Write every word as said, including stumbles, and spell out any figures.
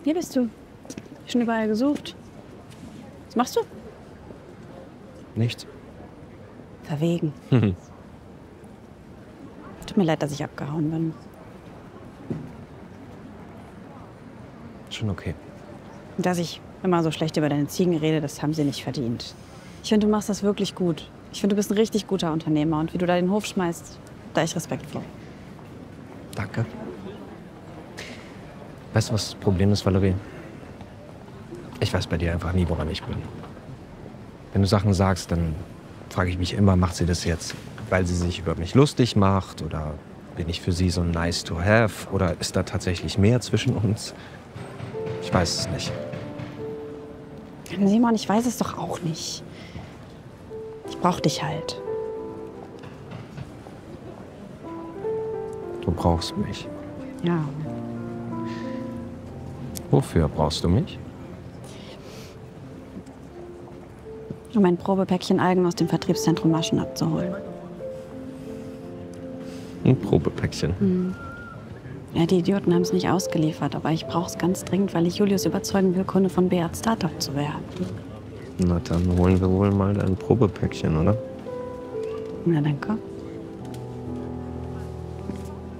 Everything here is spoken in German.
Hier bist du. Schon überall gesucht. Was machst du? Nichts. Verwegen. Mhm. Tut mir leid, dass ich abgehauen bin. Schon okay. Dass ich immer so schlecht über deine Ziegen rede, das haben sie nicht verdient. Ich finde, du machst das wirklich gut. Ich finde, du bist ein richtig guter Unternehmer. Und wie du da den Hof schmeißt, da ich Respekt vor. Danke. Weißt du, was das Problem ist, Valerie? Ich weiß bei dir einfach nie, woran ich bin. Wenn du Sachen sagst, dann frage ich mich immer, macht sie das jetzt, weil sie sich über mich lustig macht? Oder bin ich für sie so nice to have? Oder ist da tatsächlich mehr zwischen uns? Ich weiß es nicht. Simon, ich weiß es doch auch nicht. Ich brauch dich halt. Du brauchst mich. Ja. Wofür brauchst du mich? Um ein Probepäckchen Algen aus dem Vertriebszentrum Maschen abzuholen. Ein Probepäckchen. Mhm. Ja, die Idioten haben es nicht ausgeliefert, aber ich brauche es ganz dringend, weil ich Julius überzeugen will, Kunde von Beat Startup zu werden. Na, dann holen wir wohl mal ein Probepäckchen, oder? Na, danke.